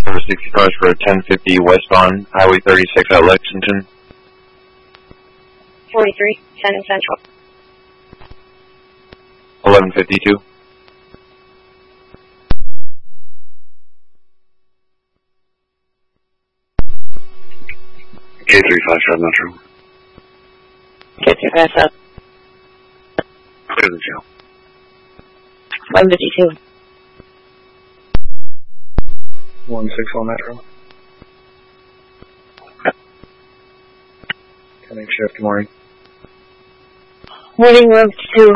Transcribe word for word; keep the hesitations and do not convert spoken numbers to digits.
over sixty cars for ten fifty westbound, Highway thirty-six at Lexington. forty-three, ten Central. eleven fifty-two. K three five five Metro. K three five five. Clear the jail. eleven fifty-two. one six one Metro. Coming shift, good morning. Morning, room two.